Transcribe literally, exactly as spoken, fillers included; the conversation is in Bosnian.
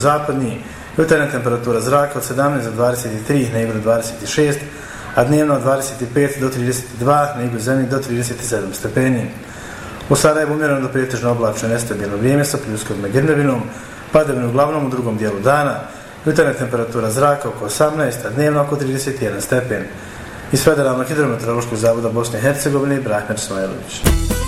Zapadni, jutarnja temperatura zraka od sedamnaest do dvadeset tri, na jugu do dvadeset šest, a dnevno od dvadeset pet do trideset dva, na jugu zemlji do trideset sedam stepeni. U Sarajevu umjereno do pretežno oblačno i nestabilno vrijeme sa pljuskom megrnevinom, padavinu uglavnom u drugom dijelu dana, jutarnja temperatura zraka oko osamnaest, a dnevno oko trideset jedan stepen. Iz Federalnog hidrometeorološkog zavoda Bosne i Hercegovine, Brahmer Smajlović.